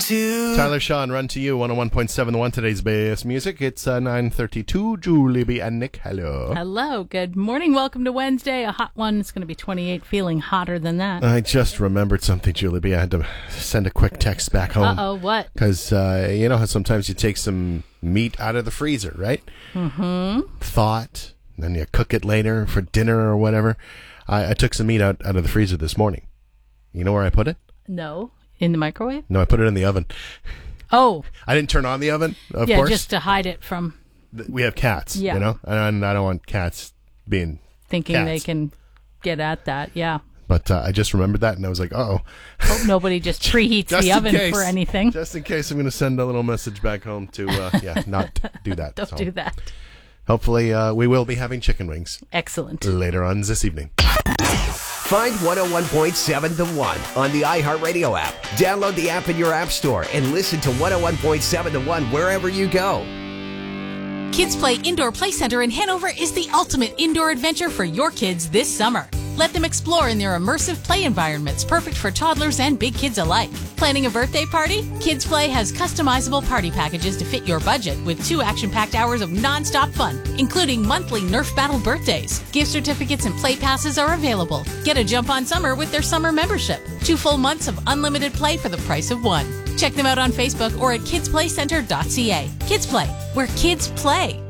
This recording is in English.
to... Tyler Shaw and Run to You, 101.7 The One, today's best music. It's 9:32. Julie B. and Nick, hello. Hello, good morning. Welcome to Wednesday. A hot one. It's going to be 28, feeling hotter than that. I just remembered something, Julie B. I had to send a quick text back home. Uh-oh, what? Because you know how sometimes you take some meat out of the freezer, right? Mm-hmm. Thought, and then you cook it later for dinner or whatever. I took some meat out of the freezer this morning. You know where I put it? No. In the microwave? No, I put it in the oven. Oh. I didn't turn on the oven, of course. Yeah, just to hide it from... We have cats, yeah. You know? And I don't want cats being thinking cats. They can get at that, yeah. But I just remembered that, and I was like, uh-oh. Hope nobody just preheats the oven for anything. Just in case, I'm going to send a little message back home to, not do that. Don't do that. Hopefully, we will be having chicken wings. Excellent. Later on this evening. Find 101.7 The One on the iHeartRadio app. Download the app in your app store and listen to 101.7 The One wherever you go. Kids Play Indoor Play Center in Hanover is the ultimate indoor adventure for your kids this summer. Let them explore in their immersive play environments, perfect for toddlers and big kids alike. Planning a birthday party? Kids Play has customizable party packages to fit your budget with 2 action-packed hours of non-stop fun, including monthly Nerf Battle birthdays. Gift certificates and play passes are available. Get a jump on summer with their summer membership. 2 full months of unlimited play for the price of 1. Check them out on Facebook or at kidsplaycenter.ca. Kids Play, where kids play.